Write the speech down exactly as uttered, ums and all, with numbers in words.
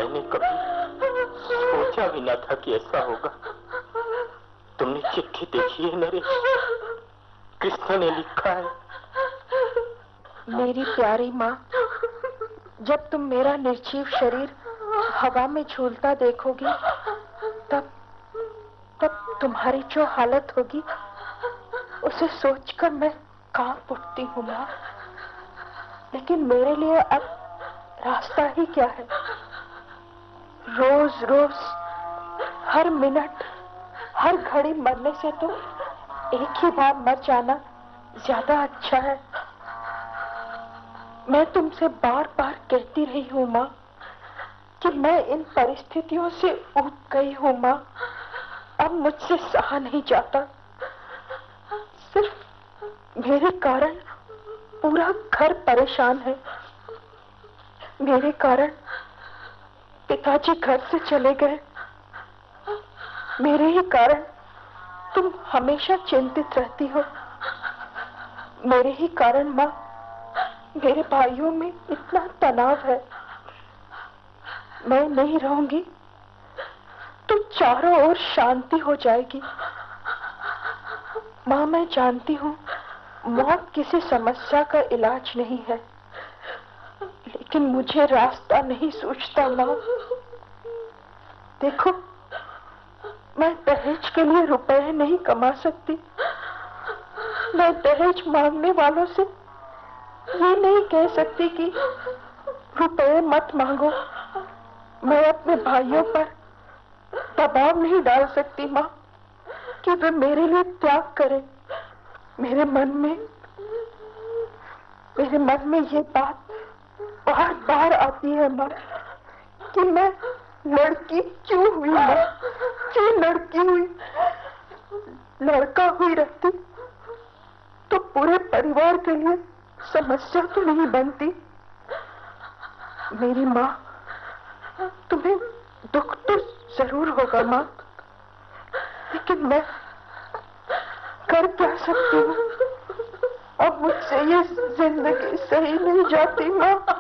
मैंने कभी सोचा भी ना था कि ऐसा होगा। तुमने चिट्ठी देखी है नरेश? कृष्ण ने लिखा है, मेरी प्यारी माँ, जब तुम मेरा निर्जीव शरीर हवा में झूलता देखोगी तब तब तुम्हारी जो हालत होगी उसे सोचकर मैं कांप उठती हूँ माँ। लेकिन मेरे लिए अब रास्ता ही क्या है? रोज रोज हर मिनट हर घड़ी मरने से तो एक ही बार मर जाना ज्यादा अच्छा है। मैं तुमसे बार बार कहती रही हूँ माँ कि मैं इन परिस्थितियों से ऊब गई हूँ माँ। अब मुझसे सहा नहीं जाता। सिर्फ मेरे कारण पूरा घर परेशान है। मेरे कारण पिताजी घर से चले गए। मेरे ही कारण तुम हमेशा चिंतित रहती हो। मेरे ही कारण माँ मेरे भाइयों में इतना तनाव है। मैं नहीं रहूंगी तो चारों ओर शांति हो जाएगी। माँ मैं जानती हूँ मौत किसी समस्या का इलाज नहीं है, लेकिन मुझे रास्ता नहीं सूझता माँ। देखो, मैं दहेज के लिए रुपए नहीं कमा सकती। मैं दहेज मांगने वालों से ये नहीं कह सकती कि रुपए मत मांगो। मैं अपने भाइयों पर दबाव नहीं डाल सकती माँ कि वे मेरे लिए त्याग करें। मेरे मन में मेरे मन में ये बात बार बार आती है माँ कि मैं लड़की क्यों हुई माँ, क्यों लड़की हुई। लड़का हुई रहती तो पूरे परिवार के लिए समस्या तो नहीं बनती। मेरी माँ, तुम्हें दुख तो जरूर होगा माँ, लेकिन मैं कर क्या सकती हूँ। अब मुझसे ये जिंदगी सही नहीं जाती माँ।